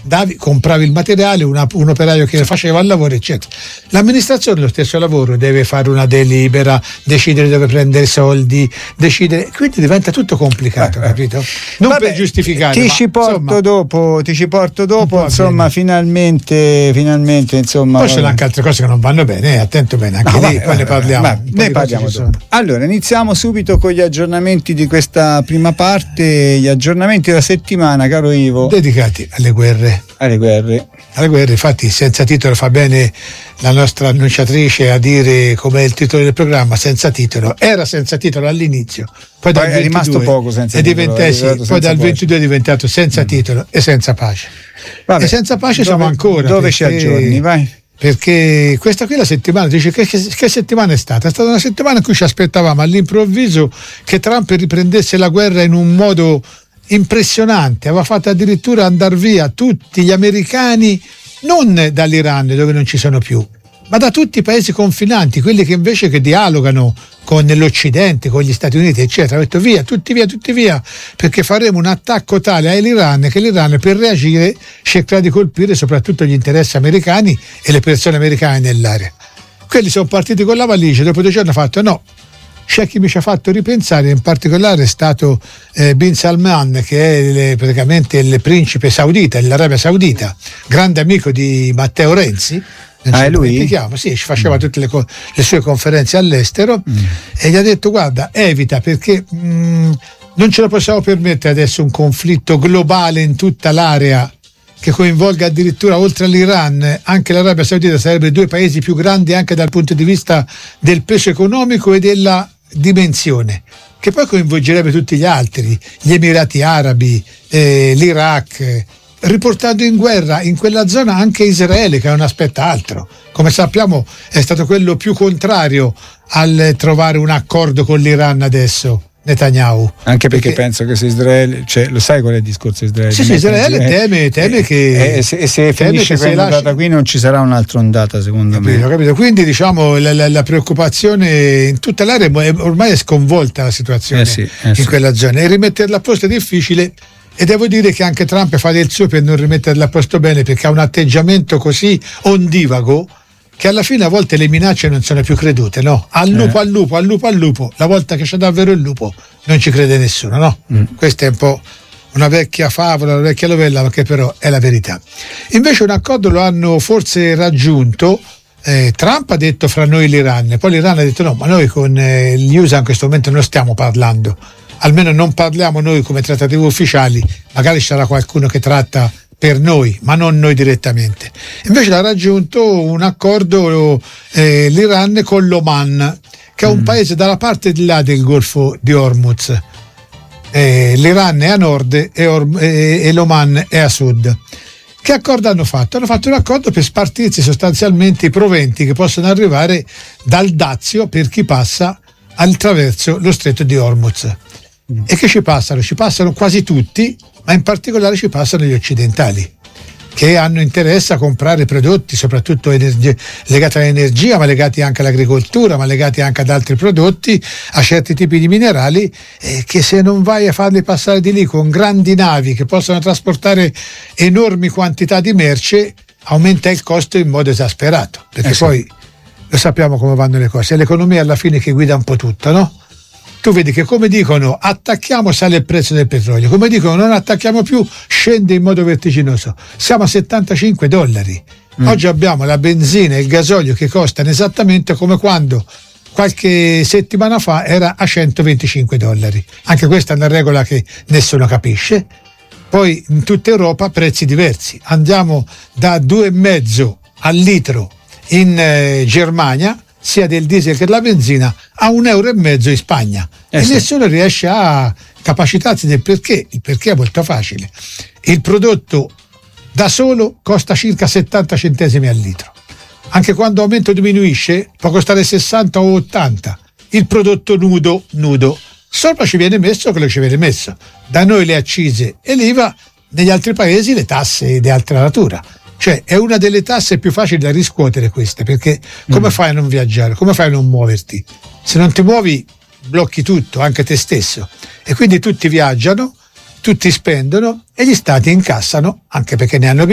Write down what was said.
compravi il materiale, un operaio che faceva il lavoro, eccetera. L'amministrazione lo stesso lavoro deve fare una delibera, decidere dove prendere soldi, decidere, quindi diventa tutto complicato, capito? Non Vabbè, per giustificare, ti ci porto dopo, insomma, finalmente insomma. Poi ci sono anche altre cose che non vanno bene, attento bene, anche lì poi ne parliamo. Ne parliamo dopo. Allora, iniziamo subito con gli aggiornamenti di questa prima parte, gli aggiornamenti della settimana, caro Ivo. Dedicati alle guerre. Infatti senza titolo fa bene la nostra annunciatrice a dire com'è il titolo del programma. Senza titolo, era senza titolo all'inizio, poi dal 22 è rimasto poco senza titolo, poi dal 22 è diventato senza titolo e senza pace. Vabbè, e senza pace siamo ancora. Dove ci aggiorni? Vai. Perché questa qui è la settimana, dice che settimana è stata? È stata una settimana in cui ci aspettavamo all'improvviso che Trump riprendesse la guerra in un modo impressionante. Aveva fatto addirittura andare via tutti gli americani, non dall'Iran dove non ci sono più, ma da tutti i paesi confinanti, quelli che invece che dialogano con l'Occidente, con gli Stati Uniti, eccetera. Ha detto tutti via, perché faremo un attacco tale all'Iran che l'Iran, per reagire, cercherà di colpire soprattutto gli interessi americani e le persone americane nell'area. Quelli sono partiti con la valigia, dopo 2 giorni hanno fatto no. C'è chi mi ci ha fatto ripensare, in particolare è stato Bin Salman, che è praticamente il principe saudita dell'Arabia Saudita, grande amico di Matteo Renzi. È lui? Sì, ci faceva tutte le sue conferenze all'estero e gli ha detto guarda, evita, perché non ce lo possiamo permettere adesso un conflitto globale in tutta l'area che coinvolga addirittura, oltre all'Iran, anche l'Arabia Saudita. Sarebbero 2 paesi più grandi anche dal punto di vista del peso economico e della dimensione, che poi coinvolgerebbe tutti gli altri, gli Emirati Arabi, l'Iraq, riportando in guerra in quella zona anche Israele, che non aspetta altro. Come sappiamo è stato quello più contrario al trovare un accordo con l'Iran adesso, Netanyahu. Anche perché penso che se Israele, cioè, lo sai qual è il discorso Israele? Sì, Israele teme che se finisce questa ondata qui non ci sarà un'altra ondata, secondo me. Capito? Quindi diciamo la preoccupazione in tutta l'area, ormai è sconvolta la situazione in quella zona, e rimetterla a posto è difficile. E devo dire che anche Trump fa del suo per non rimetterla a posto bene, perché ha un atteggiamento così ondivago che alla fine a volte le minacce non sono più credute, no? Al lupo, la volta che c'è davvero il lupo non ci crede nessuno, no? Questa è un po' una vecchia favola, una vecchia novella, ma che però è la verità. Invece un accordo lo hanno forse raggiunto. Trump ha detto fra noi l'Iran, poi l'Iran ha detto no, ma noi con gli USA in questo momento non stiamo parlando, almeno non parliamo noi come trattative ufficiali, magari ci sarà qualcuno che tratta per noi, ma non noi direttamente. Invece l'ha raggiunto un accordo l'Iran con l'Oman, che è un paese dalla parte di là del Golfo di Hormuz. L'Iran è a nord e l'Oman è a sud. Che accordo hanno fatto? Hanno fatto un accordo per spartirsi sostanzialmente i proventi che possono arrivare dal dazio per chi passa attraverso lo stretto di Hormuz. E che ci passano? Ci passano quasi tutti, ma in particolare ci passano gli occidentali, che hanno interesse a comprare prodotti soprattutto legati all'energia, ma legati anche all'agricoltura, ma legati anche ad altri prodotti, a certi tipi di minerali, che se non vai a farli passare di lì con grandi navi che possono trasportare enormi quantità di merce, aumenta il costo in modo esasperato, perché poi lo sappiamo come vanno le cose, è l'economia alla fine che guida un po' tutto, no? Tu vedi che come dicono attacchiamo, sale il prezzo del petrolio, come dicono non attacchiamo più, scende in modo vertiginoso. Siamo a $70. Oggi abbiamo la benzina e il gasolio che costano esattamente come quando qualche settimana fa era a $125. Anche questa è una regola che nessuno capisce. Poi in tutta Europa prezzi diversi, andiamo da 2,5 al litro in Germania, sia del diesel che della benzina, a €1,5 in Spagna, e nessuno riesce a capacitarsi del perché. Il perché è molto facile: il prodotto da solo costa circa 70 centesimi al litro, anche quando l'aumento diminuisce può costare 60 o 80. Il prodotto nudo sopra ci viene messo quello che ci viene messo, da noi le accise e l'IVA, negli altri paesi le tasse di altra natura. Cioè è una delle tasse più facili da riscuotere queste, perché come fai a non viaggiare? Come fai a non muoverti? Se non ti muovi blocchi tutto, anche te stesso. E quindi tutti viaggiano, tutti spendono e gli stati incassano, anche perché ne hanno